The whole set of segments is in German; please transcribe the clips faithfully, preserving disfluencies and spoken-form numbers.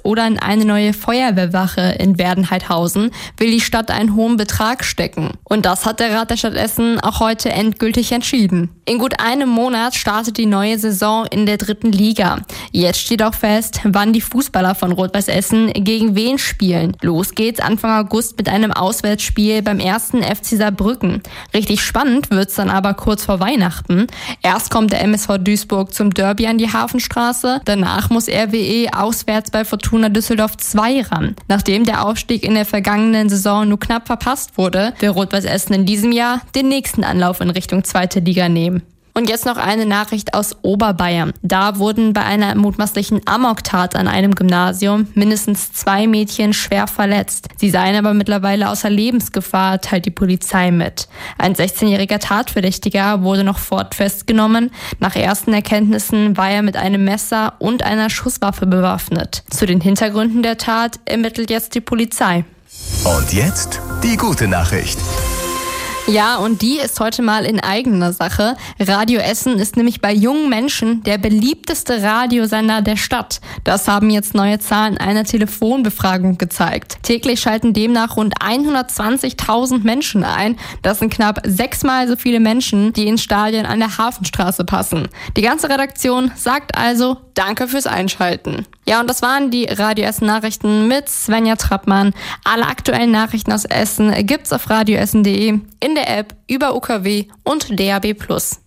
oder in eine neue Feuerwehrwache in Werdenheidhausen will die Stadt einen hohen Betrag stecken. Und das hat der Rat der Stadt Essen auch heute endgültig entschieden. In gut einem Monat startet die neue Saison in der dritten Liga. Jetzt steht auch fest, wann die Fußballer von Rot-Weiß Essen gegen wen spielen. Los geht's Anfang August mit einem Auswärtsspiel beim ersten F C Saarbrücken. Richtig spannend wird's dann aber kurz vor Weihnachten. Erst kommt der M S V Duisburg zum Derby an die Hafenstraße. Danach muss R W E auswärts bei Fortuna Düsseldorf zwei ran. Nachdem der Aufstieg in der vergangenen Saison nur knapp verpasst wurde, will Rot-Weiß Essen in diesem Jahr den nächsten Anlauf in Richtung zweite Liga nehmen. Und jetzt noch eine Nachricht aus Oberbayern. Da wurden bei einer mutmaßlichen Amoktat an einem Gymnasium mindestens zwei Mädchen schwer verletzt. Sie seien aber mittlerweile außer Lebensgefahr, teilt die Polizei mit. Ein sechzehnjähriger Tatverdächtiger wurde noch festgenommen. Nach ersten Erkenntnissen war er mit einem Messer und einer Schusswaffe bewaffnet. Zu den Hintergründen der Tat ermittelt jetzt die Polizei. Und jetzt die gute Nachricht. Ja, und die ist heute mal in eigener Sache. Radio Essen ist nämlich bei jungen Menschen der beliebteste Radiosender der Stadt. Das haben jetzt neue Zahlen einer Telefonbefragung gezeigt. Täglich schalten demnach rund hundertzwanzigtausend Menschen ein. Das sind knapp sechsmal so viele Menschen, die ins Stadion an der Hafenstraße passen. Die ganze Redaktion sagt also Danke fürs Einschalten. Ja, und das waren die Radio Essen Nachrichten mit Svenja Trappmann. Alle aktuellen Nachrichten aus Essen gibt's auf radioessen punkt de, in der App, über U K W und D A B plus.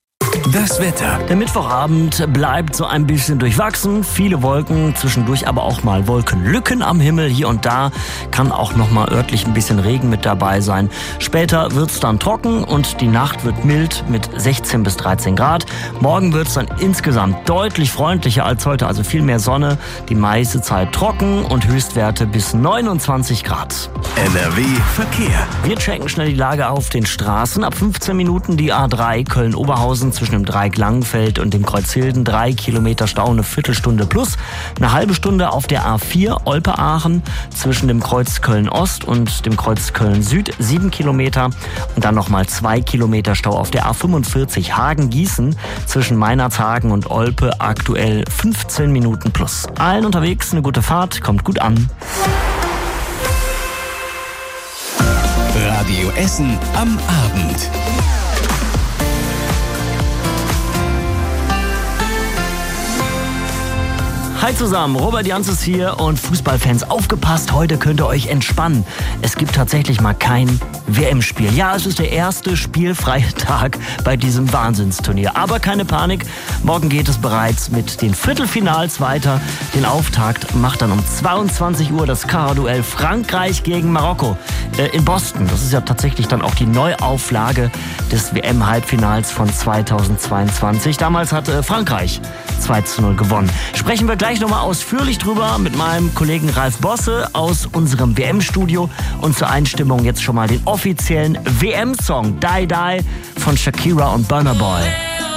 Das Wetter. Der Mittwochabend bleibt so ein bisschen durchwachsen. Viele Wolken, zwischendurch aber auch mal Wolkenlücken am Himmel. Hier und da kann auch noch mal örtlich ein bisschen Regen mit dabei sein. Später wird's dann trocken und die Nacht wird mild mit sechzehn bis dreizehn Grad. Morgen wird's dann insgesamt deutlich freundlicher als heute, also viel mehr Sonne. Die meiste Zeit trocken und Höchstwerte bis neunundzwanzig Grad. N R W Verkehr. Wir checken schnell die Lage auf den Straßen. Ab fünfzehn Minuten die A drei Köln-Oberhausen zwischen dem Dreieck Langenfeld und dem Kreuz Hilden. Drei Kilometer Stau, eine Viertelstunde plus. Eine halbe Stunde auf der A vier Olpe-Aachen zwischen dem Kreuz Köln-Ost und dem Kreuz Köln-Süd. Sieben Kilometer. Und dann nochmal zwei Kilometer Stau auf der A fünfundvierzig Hagen-Gießen zwischen Meinerzhagen und Olpe. Aktuell fünfzehn Minuten plus. Allen unterwegs eine gute Fahrt. Kommt gut an. Radio Essen am Abend. Hi zusammen, Robert Jans ist hier und Fußballfans, aufgepasst, heute könnt ihr euch entspannen. Es gibt tatsächlich mal kein W M-Spiel. Ja, es ist der erste spielfreie Tag bei diesem Wahnsinnsturnier. Aber keine Panik, morgen geht es bereits mit den Viertelfinals weiter. Den Auftakt macht dann um zweiundzwanzig Uhr das Kara-Duell Frankreich gegen Marokko äh, in Boston. Das ist ja tatsächlich dann auch die Neuauflage des W M-Halbfinals von zweitausendzweiundzwanzig. Damals hat äh, Frankreich zwei zu null gewonnen. Sprechen wir gleich nochmal ausführlich drüber mit meinem Kollegen Ralf Bosse aus unserem W M-Studio. Und zur Einstimmung jetzt schon mal den offiziellen W M-Song Die Die von Shakira und Burna Boy.